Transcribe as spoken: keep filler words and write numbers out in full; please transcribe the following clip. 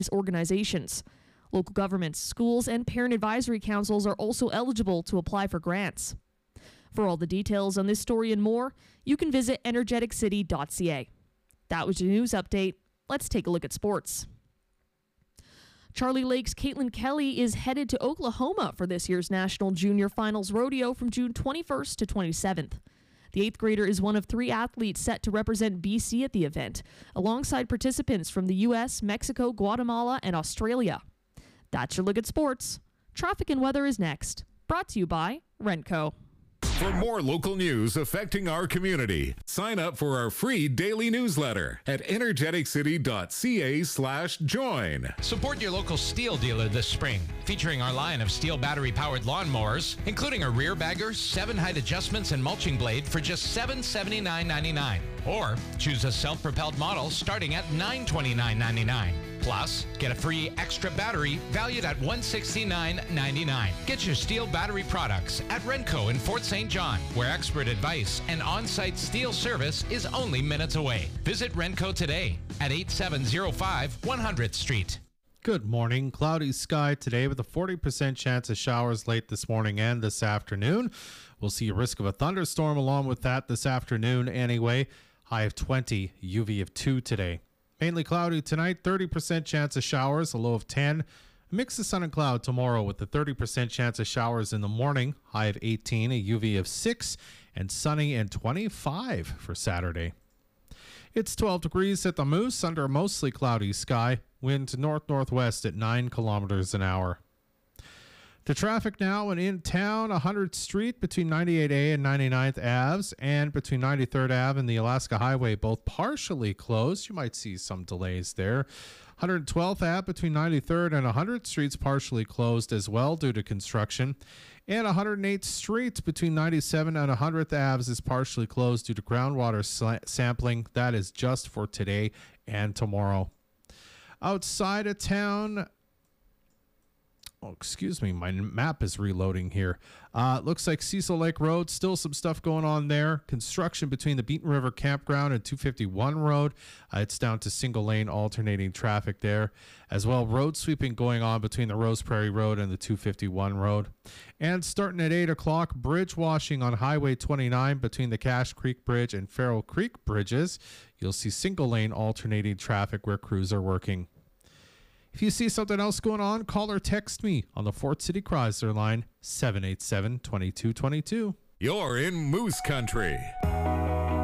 organizations. Local governments, schools, and parent advisory councils are also eligible to apply for grants. For all the details on this story and more, you can visit energetic city dot c a. That was your news update. Let's take a look at sports. Charlie Lake's Caitlin Kelly is headed to Oklahoma for this year's National Junior Finals Rodeo from June twenty-first to twenty-seventh. The eighth grader is one of three athletes set to represent B C at the event, alongside participants from the U S, Mexico, Guatemala, and Australia. That's your look at sports. Traffic and weather is next. Brought to you by Renco. For more local news affecting our community, sign up for our free daily newsletter at energetic city dot c a slash join. Support your local Steel dealer this spring, featuring our line of Steel battery-powered lawnmowers, including a rear bagger, seven height adjustments, and mulching blade for just seven hundred seventy-nine dollars and ninety-nine cents. Or choose a self-propelled model starting at nine hundred twenty-nine dollars and ninety-nine cents. Plus, get a free extra battery valued at one hundred sixty-nine dollars and ninety-nine cents. Get your Steel battery products at Renco in Fort Saint John, where expert advice and on-site Steel service is only minutes away. Visit Renco today at eighty-seven oh five one hundredth Street. Good morning. Cloudy sky today with a forty percent chance of showers late this morning and this afternoon. We'll see a risk of a thunderstorm along with that this afternoon anyway. High of twenty, U V of two today. Mainly cloudy tonight, thirty percent chance of showers, a low of ten. A mix of sun and cloud tomorrow with a thirty percent chance of showers in the morning, high of eighteen, a U V of six, and sunny and twenty-five for Saturday. It's twelve degrees at the Moose under a mostly cloudy sky. Wind north-northwest at nine kilometers an hour. The traffic now and in town, one hundredth Street between ninety-eight A and ninety-ninth Avenue, and between ninety-third Avenue and the Alaska Highway, both partially closed. You might see some delays there. one hundred twelfth Avenue between ninety-third and one hundredth Street's partially closed as well due to construction. And one hundred eighth Street between ninety-seventh and one hundredth Avenue is partially closed due to groundwater sla- sampling. That is just for today and tomorrow. Outside of town, oh, excuse me, my map is reloading here. Uh, looks like Cecil Lake Road, still some stuff going on there. Construction between the Beaton River Campground and two fifty-one Road. Uh, it's down to single lane alternating traffic there. As well, road sweeping going on between the Rose Prairie Road and the two fifty-one Road. And starting at eight o'clock, bridge washing on Highway twenty-nine between the Cache Creek Bridge and Farrell Creek Bridges. You'll see single lane alternating traffic where crews are working. If you see something else going on, call or text me on the Fort City Chrysler line, seven eight seven, two two two two. You're in Moose Country.